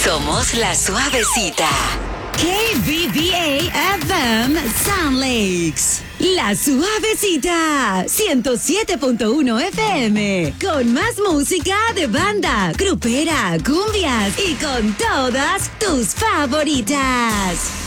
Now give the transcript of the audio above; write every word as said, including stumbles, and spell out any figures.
Somos La Suavecita. K B B A F M Sound Lakes. La Suavecita. ciento siete punto uno F M. Con más música de banda, grupera, cumbias y con todas tus favoritas.